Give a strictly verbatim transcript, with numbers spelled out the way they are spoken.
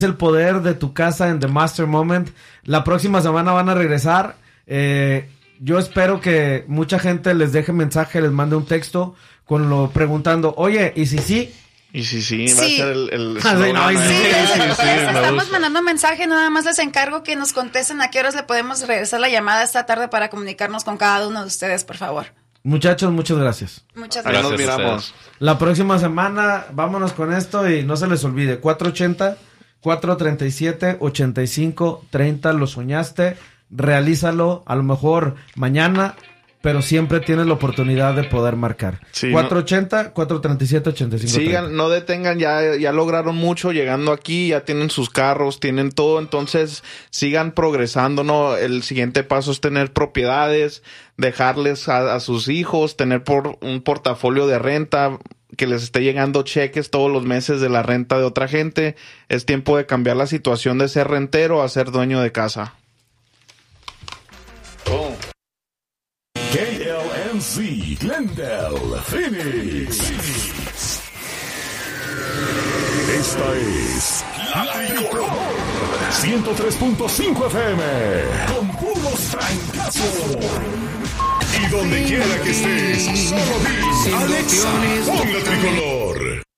el poder de tu casa en The Master Moment. La próxima semana van a regresar. Eh, yo espero que mucha gente les deje mensaje, les mande un texto con lo preguntando, oye, ¿y si sí? Y si sí, Sí. va a ser el... el Ah, sí, no, slogan, sí, ¿eh? Sí, sí, les- sí, les me estamos gusta. mandando mensaje, nada más les encargo que nos contesten a qué horas le podemos regresar la llamada esta tarde para comunicarnos con cada uno de ustedes, por favor. Muchachos, muchas gracias. Muchas Ahí gracias. nos Gracias a miramos. La próxima semana, vámonos con esto y no se les olvide, cuatro ochenta, cuatro treinta y siete, ochenta y cinco, treinta, lo soñaste, realízalo, a lo mejor mañana, pero siempre tienes la oportunidad de poder marcar. Sí, cuatro ochenta, cuatro treinta y siete, ochenta y cinco, Sigan, treinta. no detengan, ya, ya lograron mucho llegando aquí, ya tienen sus carros, tienen todo, entonces sigan progresando, ¿no? El siguiente paso es tener propiedades, dejarles a, a sus hijos, tener por un portafolio de renta, que les esté llegando cheques todos los meses de la renta de otra gente. Es tiempo de cambiar la situación de ser rentero a ser dueño de casa. Oh. K L M C, Glendale, Phoenix. Esta es La Tricolor ciento tres punto cinco F M con puros trancazos. Y donde quiera que estés, solo di Alexa, pon La Tricolor.